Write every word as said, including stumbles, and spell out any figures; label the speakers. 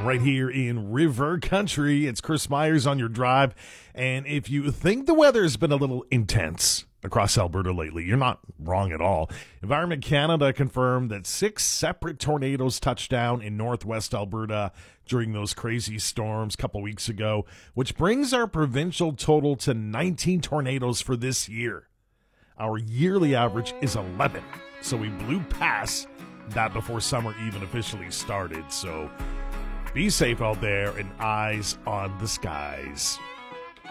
Speaker 1: morning right here in River Country. It's Chris Myers on your drive. And if you think the weather has been a little intense across Alberta lately, you're not wrong at all. Environment Canada confirmed that six separate tornadoes touched down in northwest Alberta during those crazy storms a couple weeks ago, which brings our provincial total to nineteen tornadoes for this year. Our yearly average is eleven, so we blew past that before summer even officially started. So be safe out there and eyes on the skies.